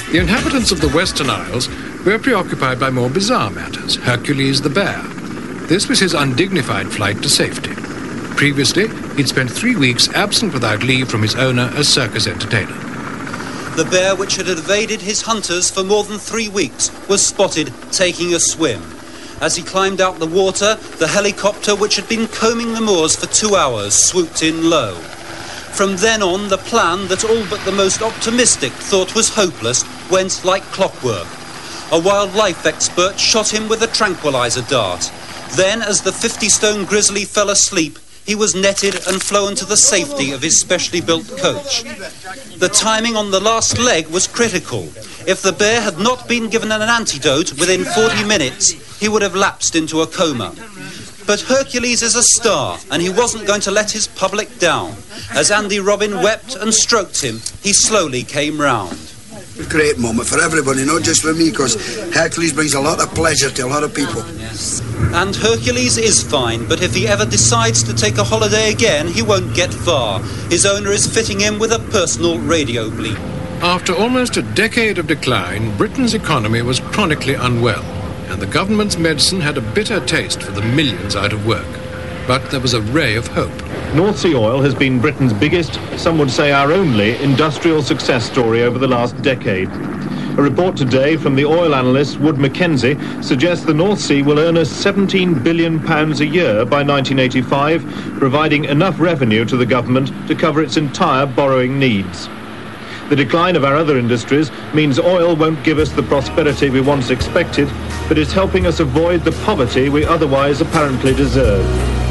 The inhabitants of the Western Isles were preoccupied by more bizarre matters. Hercules the bear. This was his undignified flight to safety. Previously, he'd spent 3 weeks absent without leave from his owner as circus entertainer. The bear, which had evaded his hunters for more than 3 weeks, was spotted taking a swim. As he climbed out the water, the helicopter, which had been combing the moors for 2 hours, swooped in low. From then on, the plan that all but the most optimistic thought was hopeless went like clockwork. A wildlife expert shot him with a tranquilizer dart. Then, as the 50-stone grizzly fell asleep, he was netted and flown to the safety of his specially built coach. The timing on the last leg was critical. If the bear had not been given an antidote within 40 minutes, he would have lapsed into a coma. But Hercules is a star, and he wasn't going to let his public down. As Andy Robin wept and stroked him, he slowly came round. A great moment for everybody, not just for me, because Hercules brings a lot of pleasure to a lot of people. Yes. And Hercules is fine, but if he ever decides to take a holiday again, he won't get far. His owner is fitting him with a personal radio bleep. After almost a decade of decline, Britain's economy was chronically unwell, and the government's medicine had a bitter taste for the millions out of work. But there was a ray of hope. North Sea oil has been Britain's biggest, some would say our only, industrial success story over the last decade. A report today from the oil analyst Wood Mackenzie suggests the North Sea will earn us £17 billion a year by 1985, providing enough revenue to the government to cover its entire borrowing needs. The decline of our other industries means oil won't give us the prosperity we once expected, but is helping us avoid the poverty we otherwise apparently deserve.